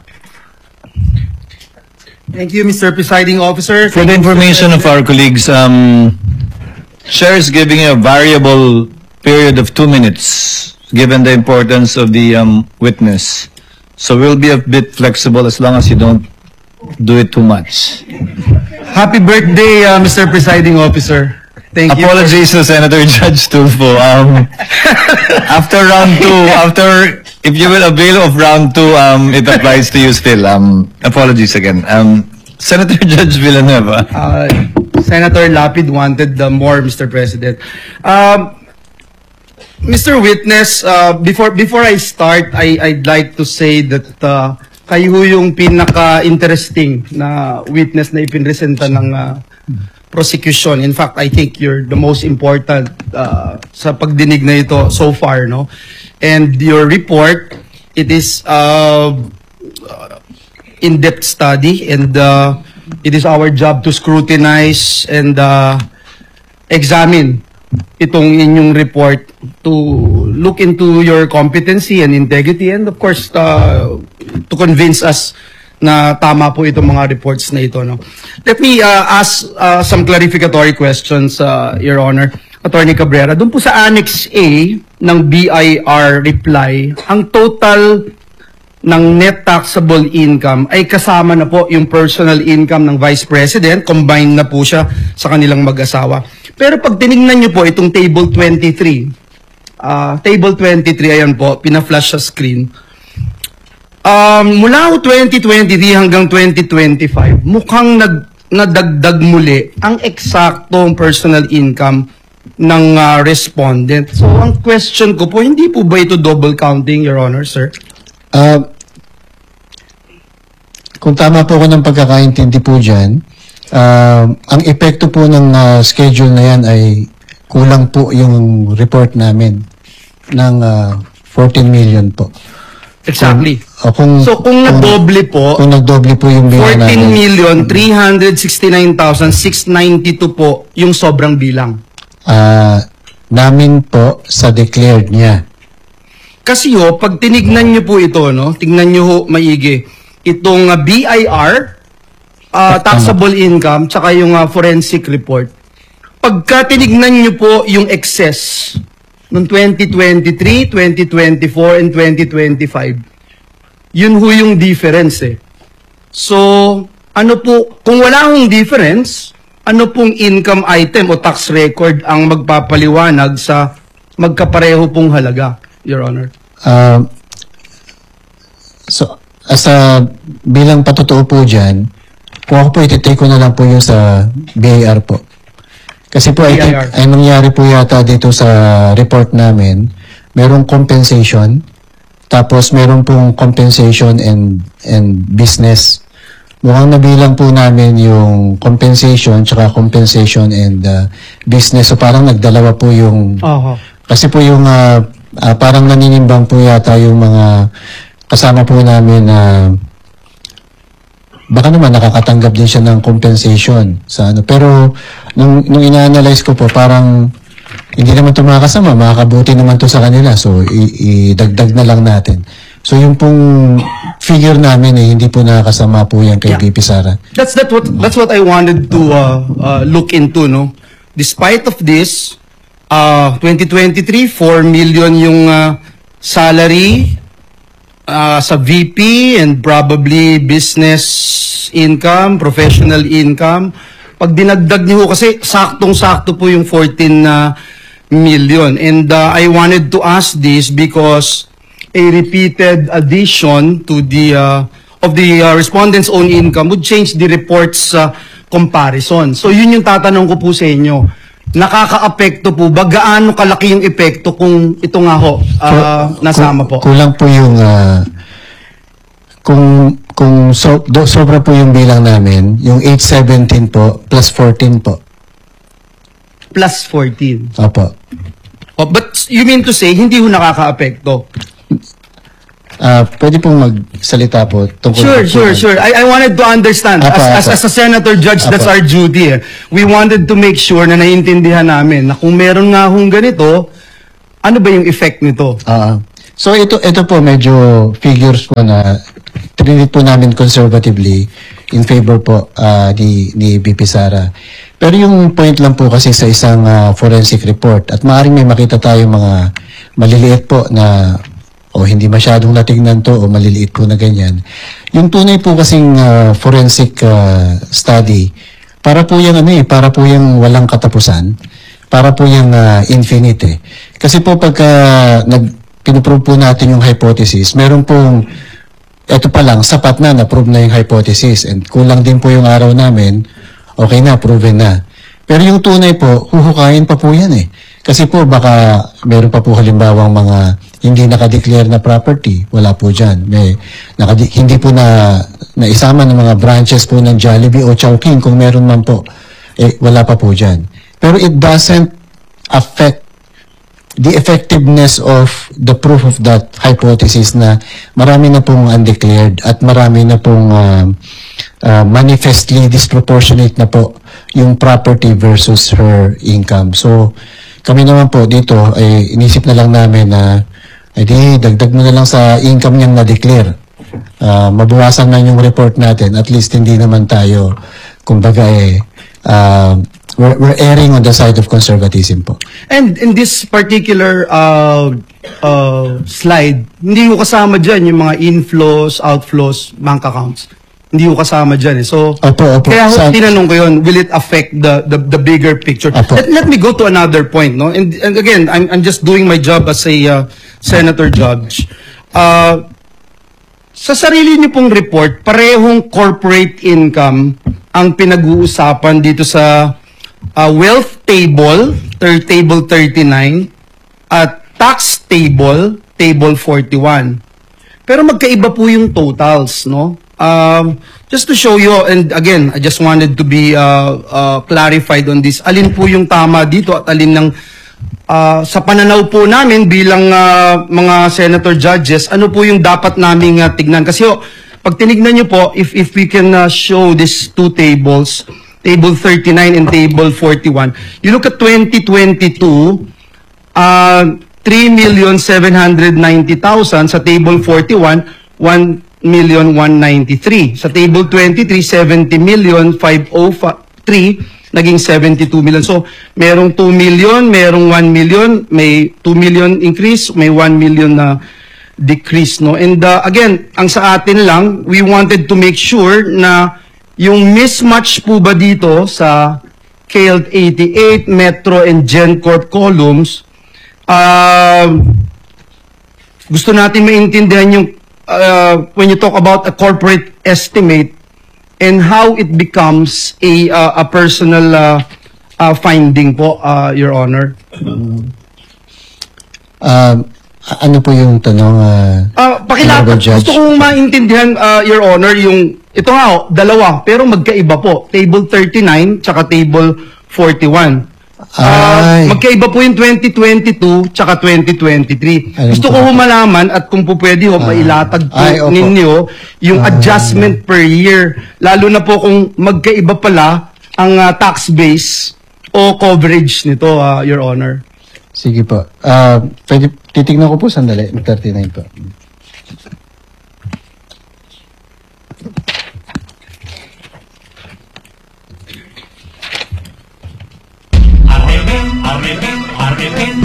T: Thank you, Mister Presiding Officer.
P: For the information of our colleagues, um, Chair is giving a variable period of two minutes, given the importance of the um, witness. So we'll be a bit flexible as long as you don't do it too much.
T: Happy birthday, uh, Mister Presiding Officer. Thank you.
P: Apologies to Senator Judge Tulfo. Um, after round two, after, if you will avail of round two, um, it applies to you still. Um, apologies again. Um, Senator Judge Villanueva.
T: Uh, Senator Lapid wanted uh, more, Mister President. Um, Mister Witness, uh, before before I start, I, I'd like to say that uh, kayo yung pinaka-interesting na witness na ipinresenta ng uh, prosecution. In fact, I think you're the most important uh, sa pagdinig na ito so far, no? And your report, it is uh, in-depth study, and uh, it is our job to scrutinize and uh, examine itong inyong report to look into your competency and integrity, and of course uh, to convince us na tama po itong mga reports na ito, no? Let me uh, ask uh, some clarificatory questions, uh, Your Honor. Attorney Cabrera, doon po sa Annex A ng B I R reply, ang total ng net taxable income ay kasama na po yung personal income ng Vice President, combined na po siya sa kanilang mag-asawa. Pero pag tinignan nyo po itong table twenty-three, uh, table twenty-three, ayan po, pina-flash sa screen. Um, mula twenty twenty-three hanggang twenty twenty-five, mukhang nag, nadagdag muli ang eksaktong personal income ng uh, respondent. So, ang question ko po, hindi po ba ito double counting, Your Honor, sir?
J: Uh, kung tama po ako ng pagkakaintindi po dyan, uh, ang epekto po ng uh, schedule na yan ay kulang po yung report namin ng uh, fourteen million po.
T: Exactly.
J: Kung, uh, kung,
T: so, kung nagdoble po,
J: kung nagdoble po yung bilang namin,
T: fourteen million three hundred sixty-nine thousand six hundred ninety-two po yung sobrang bilang.
J: Uh, namin po sa declared niya.
T: Kasi ho, pag tinignan nyo po ito, no, tignan nyo ho maigi, itong uh, B I R, uh, taxable income, tsaka yung uh, forensic report. Pagka tinignan nyo po yung excess noong twenty twenty-three, twenty twenty-four, and twenty twenty-five, yun ho yung difference eh. So, ano po, kung wala hong difference, ano pong income item o tax record ang magpapaliwanag sa magkapareho pong halaga, Your Honor?
J: Uh, so, as a, bilang patotoo po dyan, kung ako po ititake ko na lang po yung sa B I R po. Kasi po, I think, ay nangyari po yata dito sa report namin, merong compensation, tapos meron pong compensation and and business. Mukhang nabilang po namin yung compensation, tsaka compensation and uh, business. So parang nagdalawa po yung,
T: uh-huh.
J: kasi po yung, uh, uh, parang naninimbang po yata yung mga kasama po namin na uh, baka naman nakakatanggap din siya ng compensation sa ano. Pero nung, nung ina-analyze ko po, parang hindi naman ito makakasama, makakabuti naman to sa kanila. So, idagdag na lang natin. So, yung pong figure namin eh, hindi po nakakasama po yan kay V P Sara.
T: That's that what that's what I wanted to uh, uh, look into, no. Despite of this, uh, twenty twenty-three, four million yung uh, salary uh, sa V P and probably business income, professional income. Pag dinagdag niyo kasi saktong-sakto po yung fourteen uh, million. And uh, I wanted to ask this because a repeated addition to the uh, of the uh, respondent's own income would change the report's uh, comparison. So yun yung tatanong ko po sa inyo. Nakaka-apekto po ba? Gaano kalaki yung epekto kung ito nga ho uh, nasama po?
J: Kulang po yung uh, kung kung so, do, sobra po yung bilang namin, yung eight seventeen po plus fourteen po.
T: Plus fourteen.
J: Opo.
T: Oh, but you mean to say, hindi ho nakaka-apekto?
J: Ah, pwede pong magsalita po tungkol
T: Sure,
J: po
T: sure,
J: sa-
T: sure. I, I wanted to understand.
J: Apa,
T: as, as,
J: apa.
T: as a senator judge, that's
J: Apa.
T: our duty. eh. We wanted to make sure na naiintindihan namin na kung meron nga hong ganito, ano ba yung effect nito?
J: Ah, so ito ito po medyo figures po na trinit po namin conservatively in favor po ah, ni ni B P Sara. Pero yung point lang po kasi sa isang ah, forensic report at maaaring may makita tayo mga maliliit po na o hindi masyadong natignan to o maliliit po na ganyan. Yung tunay po kasing ah, forensic ah, study, para po yung ano eh, para po yung walang katapusan, para po yung ah, infinite eh. Kasi po pagka nag pinuprove po natin yung hypothesis, meron pong eto pa lang, sapat na, na-prove na yung hypothesis and kulang din po yung araw namin, okay na, proven na. Pero yung tunay po, huhukayin pa po yan eh. Kasi po baka meron pa po halimbawang mga hindi nakadeclare na property, wala po dyan. May, nakadi- hindi po na naisama ng mga branches po ng Jollibee o Chowking kung meron man po, eh, wala pa po dyan. Pero it doesn't affect the effectiveness of the proof of that hypothesis na marami na pong undeclared at marami na pong uh, uh, manifestly disproportionate na po yung property versus her income. So, kami naman po dito ay inisip na lang namin na ay di, dagdag mo na lang sa income niyang na-declare. Uh, mabawasan man yung report natin, at least hindi naman tayo, kumbaga eh, uh, we're, we're erring on the side of conservatism po.
T: And in this particular uh, uh, slide, hindi ko kasama dyan yung mga inflows, outflows, bank accounts. Hindi ko kasama dyan eh. So,
J: Opo, opo.
T: kaya ho,
J: Sa-
T: tinanong ko yun, will it affect the the, the bigger picture? Let, let me go to another point, no? And, and again, I'm, I'm just doing my job as a uh, senator judge. Uh, sa sarili niyo pong report, parehong corporate income ang pinag-uusapan dito sa uh, wealth table, third table thirty-nine, at tax table, table forty-one. Pero magkaiba po yung totals, no? Um, just to show you, and again, I just wanted to be uh, uh, clarified on this. Alin po yung tama dito at alin ng uh, sa pananaw po namin bilang uh, mga senator judges, ano po yung dapat naming uh, tignan? Kasi oh, pag tinignan nyo po, if, if we can uh, show these two tables, table thirty-nine and table forty-one, you look at twenty twenty-two, uh, three million seven hundred ninety thousand, sa table forty-one, one million one ninety-three. Sa table twenty-three, seventy million five hundred three, naging seventy-two million. So, merong two million, merong one million, may two million increase, may one million na decrease, no? And uh, again, ang sa atin lang, we wanted to make sure na yung mismatch po ba dito sa K L eighty-eight, Metro, and GenCorp columns, uh, gusto natin maintindihan yung uh, when you talk about a corporate estimate and how it becomes a uh, a personal uh, uh, finding po, uh, Your Honor.
J: Um, ano po yung tanong? Uh,
T: Uh, pakilata,
J: Honorable Judge?
T: gusto kong maintindihan, uh, Your Honor, yung, ito nga, oh, dalawa, pero magkaiba po. Table thirty-nine, tsaka table forty-one. Uh, magkaiba po yung twenty twenty-two, tsaka twenty twenty-three.
J: Alam
T: Gusto
J: ko
T: ko
J: na
T: ho
J: po.
T: malaman, at kung po pwede ho, mailatag po
J: Ay, opo.
T: ninyo, yung
J: Ah.
T: adjustment per year. Lalo na po kung magkaiba pala ang uh, tax base o coverage nito, uh, Your Honor.
J: Sige po. Uh, pwede, titignan ko po sandali. thirty-nine po.
G: Arrepen, arrepen, arrepen.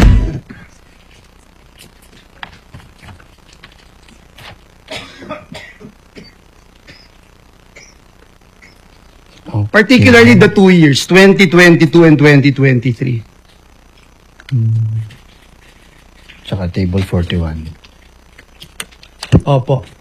T: Particularly the two years, twenty twenty-two and twenty twenty-three.
J: Tsaka table forty-one.
T: Opo.